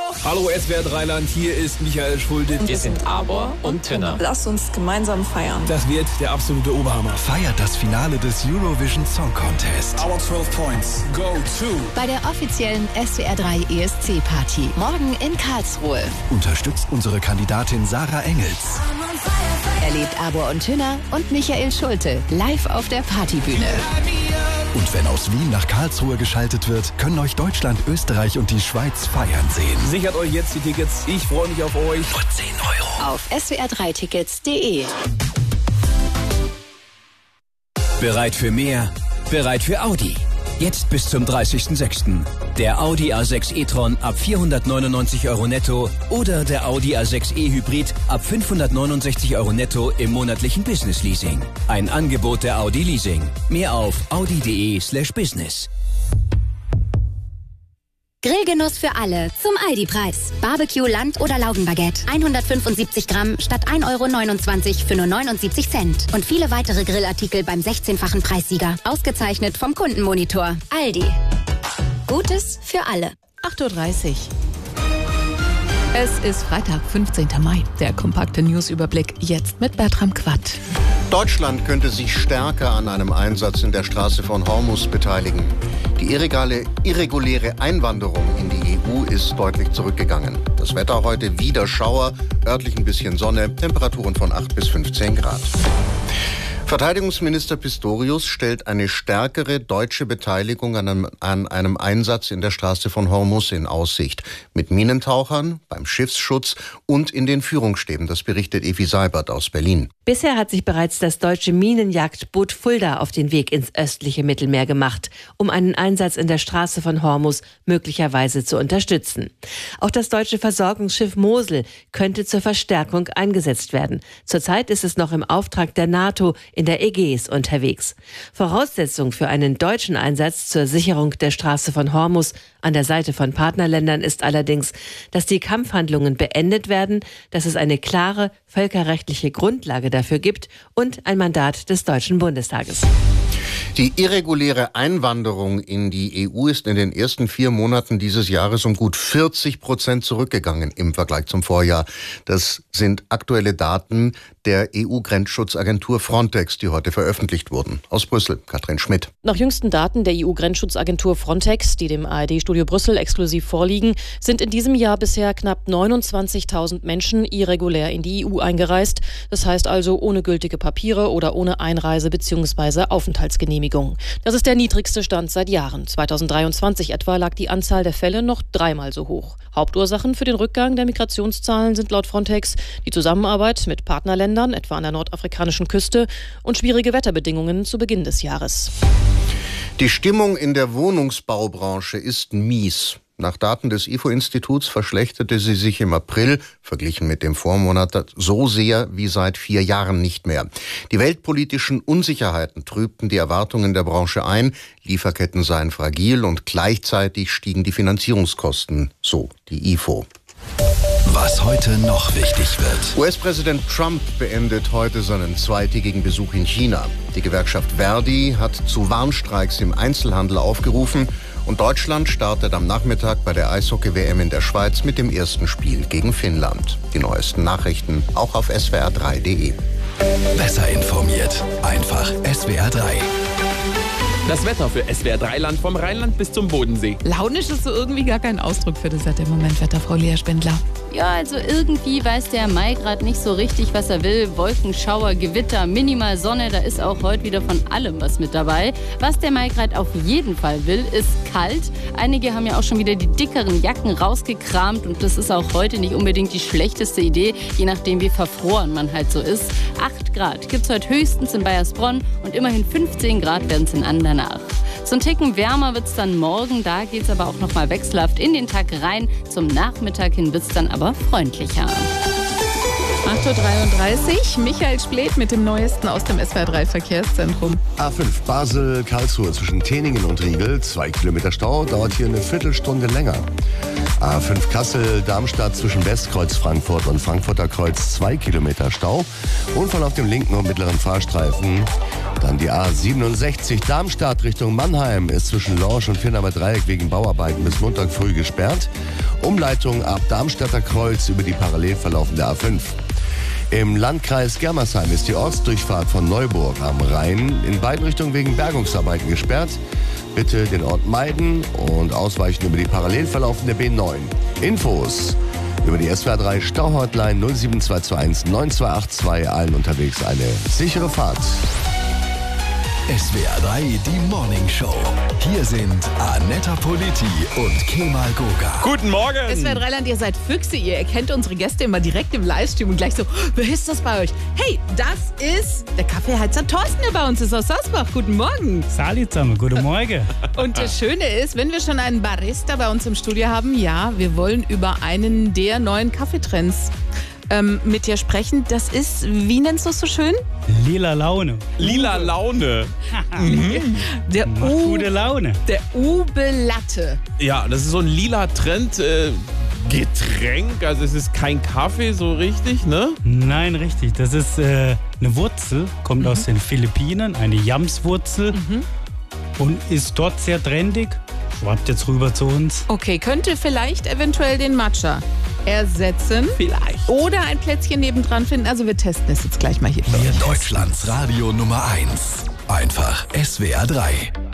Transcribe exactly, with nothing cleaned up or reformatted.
Hallo S W R drei Land, hier ist Michael Schulte. Wir sind Arbor und Tünner. Lasst uns gemeinsam feiern. Das wird der absolute Oberhammer. Feiert das Finale des Eurovision Song Contest. Our zwölf Points go to. Bei der offiziellen S W R drei E S C-Party. Morgen in Karlsruhe. Unterstützt unsere Kandidatin Sarah Engels. Erlebt Arbor und Tünner und Michael Schulte live auf der Partybühne. Und wenn aus Wien nach Karlsruhe geschaltet wird, können euch Deutschland, Österreich und die Schweiz feiern sehen. Sichert euch jetzt die Tickets. Ich freue mich auf euch. Nur zehn Euro. Auf S W R drei Tickets punkt de. Bereit für mehr? Bereit für Audi. Jetzt bis zum dreißigsten sechsten Der Audi A sechs e-tron ab vierhundertneunundneunzig Euro netto oder der Audi A sechs e-Hybrid ab fünfhundertneunundsechzig Euro netto im monatlichen Business Leasing. Ein Angebot der Audi Leasing. Mehr auf audi.de slash business. Grillgenuss für alle zum Aldi-Preis. Barbecue, Land- oder Laugenbaguette. hundertfünfundsiebzig Gramm statt ein Euro neunundzwanzig für nur neunundsiebzig Cent. Und viele weitere Grillartikel beim sechzehnfachen Preissieger. Ausgezeichnet vom Kundenmonitor. Aldi. Gutes für alle. acht Uhr dreißig. Es ist Freitag, fünfzehnten Mai. Der kompakte Newsüberblick jetzt mit Bertram Quatt. Deutschland könnte sich stärker an einem Einsatz in der Straße von Hormuz beteiligen. Die irregale, irreguläre Einwanderung in die E U ist deutlich zurückgegangen. Das Wetter heute wieder Schauer, örtlich ein bisschen Sonne, Temperaturen von acht bis fünfzehn Grad. Verteidigungsminister Pistorius stellt eine stärkere deutsche Beteiligung an einem, an einem Einsatz in der Straße von Hormuz in Aussicht. Mit Minentauchern, beim Schiffsschutz und in den Führungsstäben. Das berichtet Evi Seibert aus Berlin. Bisher hat sich bereits das deutsche Minenjagdboot Fulda auf den Weg ins östliche Mittelmeer gemacht, um einen Einsatz in der Straße von Hormuz möglicherweise zu unterstützen. Auch das deutsche Versorgungsschiff Mosel könnte zur Verstärkung eingesetzt werden. Zurzeit ist es noch im Auftrag der NATO in der Ägäis unterwegs. Voraussetzung für einen deutschen Einsatz zur Sicherung der Straße von Hormuz an der Seite von Partnerländern ist allerdings, dass die Kampfhandlungen beendet werden, dass es eine klare völkerrechtliche Grundlage dafür gibt und ein Mandat des Deutschen Bundestages. Die irreguläre Einwanderung in die E U ist in den ersten vier Monaten dieses Jahres um gut vierzig Prozent zurückgegangen im Vergleich zum Vorjahr. Das sind aktuelle Daten der E U-Grenzschutzagentur Frontex, die heute veröffentlicht wurden. Aus Brüssel, Katrin Schmidt. Nach jüngsten Daten der E U-Grenzschutzagentur Frontex, die dem A R D-Studio Brüssel exklusiv vorliegen, sind in diesem Jahr bisher knapp neunundzwanzigtausend Menschen irregulär in die E U eingereist. Das heißt also ohne gültige Papiere oder ohne Einreise- bzw. Aufenthaltsgenehmigung. Das ist der niedrigste Stand seit Jahren. zweitausenddreiundzwanzig etwa lag die Anzahl der Fälle noch dreimal so hoch. Hauptursachen für den Rückgang der Migrationszahlen sind laut Frontex die Zusammenarbeit mit Partnerländern, etwa an der nordafrikanischen Küste, und schwierige Wetterbedingungen zu Beginn des Jahres. Die Stimmung in der Wohnungsbaubranche ist mies. Nach Daten des I F O-Instituts verschlechterte sie sich im April, verglichen mit dem Vormonat, so sehr wie seit vier Jahren nicht mehr. Die weltpolitischen Unsicherheiten trübten die Erwartungen der Branche ein, Lieferketten seien fragil und gleichzeitig stiegen die Finanzierungskosten, so die I F O. Was heute noch wichtig wird. U S-Präsident Trump beendet heute seinen zweitägigen Besuch in China. Die Gewerkschaft Verdi hat zu Warnstreiks im Einzelhandel aufgerufen und Deutschland startet am Nachmittag bei der Eishockey-W M in der Schweiz mit dem ersten Spiel gegen Finnland. Die neuesten Nachrichten auch auf S W R drei punkt de. Besser informiert. Einfach S W R drei. Das Wetter für S W R drei Land vom Rheinland bis zum Bodensee. Launisch ist so irgendwie gar kein Ausdruck für das Wetter im Moment, Wetterfrau Lea Spindler. Ja, also irgendwie weiß der Mai gerade nicht so richtig, was er will. Wolken, Schauer, Gewitter, minimal Sonne, da ist auch heute wieder von allem was mit dabei. Was der Mai gerade auf jeden Fall will, ist kalt. Einige haben ja auch schon wieder die dickeren Jacken rausgekramt und das ist auch heute nicht unbedingt die schlechteste Idee, je nachdem wie verfroren man halt so ist. acht Grad gibt es heute höchstens in Bayersbronn und immerhin fünfzehn Grad werden es in Andernach. So ein Ticken wärmer wird es dann morgen, da geht es aber auch noch mal wechselhaft in den Tag rein. Zum Nachmittag hin wird es dann aber freundlicher. acht Uhr dreiunddreißig, Michael Splet mit dem Neuesten aus dem S W R drei Verkehrszentrum. A fünf Basel-Karlsruhe zwischen Teningen und Riegel, zwei Kilometer Stau, dauert hier eine Viertelstunde länger. A fünf Kassel, Darmstadt zwischen Westkreuz Frankfurt und Frankfurter Kreuz zwei Kilometer Stau. Unfall auf dem linken und mittleren Fahrstreifen. Dann die A siebenundsechzig Darmstadt Richtung Mannheim ist zwischen Lorsch und Firnheimer Dreieck wegen Bauarbeiten bis Montag früh gesperrt. Umleitung ab Darmstadter Kreuz über die parallel verlaufende A fünf. Im Landkreis Germersheim ist die Ortsdurchfahrt von Neuburg am Rhein in beiden Richtungen wegen Bergungsarbeiten gesperrt. Bitte den Ort meiden und ausweichen über die parallel verlaufende B neun. Infos über die S W R drei Stauhotline null sieben zwei zwei eins neun zwei acht zwei. Allen unterwegs eine sichere Fahrt. S W R drei, die Morning Show. Hier sind Annetta Politi und Kemal Goga. Guten Morgen! S W R drei Land, ihr seid Füchse, ihr erkennt unsere Gäste immer direkt im Livestream und gleich so, wer ist das bei euch? Hey, das ist der Kaffeeheizer Thorsten, der bei uns ist aus Sassbach. Guten Morgen! Sali zusammen, guten Morgen. Und das Schöne ist, wenn wir schon einen Barista bei uns im Studio haben, ja, wir wollen über einen der neuen Kaffeetrends ähm, mit dir sprechen. Das ist, wie nennst du es so schön? Lila Laune. Lila Laune. mhm. Der Macht U- gute Laune. Der Ube Latte. Ja, das ist so ein lila Trend. Äh, Getränk, also es ist kein Kaffee so richtig, ne? Nein, richtig. Das ist äh, eine Wurzel, kommt mhm. aus den Philippinen, eine Yamswurzel Mhm. und ist dort sehr trendig. Schwappt jetzt rüber zu uns. Okay, könnte vielleicht eventuell den Matcha ersetzen. Vielleicht. Oder ein Plätzchen nebendran finden. Also wir testen es jetzt gleich mal hier. Deutschlands Radio Nummer eins. Einfach S W R drei.